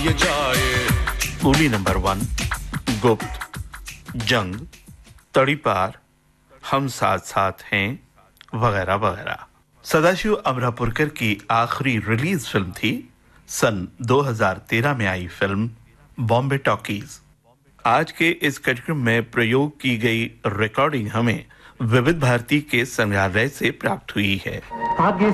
ये जाए। Coolie number 1, गुप्त, जंग, तड़ीपार, हम साथ साथ हैं, वगैरह वगैरह। सदाशिव अमरापुरकर की आखिरी रिलीज फिल्म थी सन 2013 में आई फिल्म बॉम्बे टॉकीज। आज के इस कार्यक्रम में प्रयोग की गई रिकॉर्डिंग हमें विविध भारती के संग्रहालय से प्राप्त हुई है।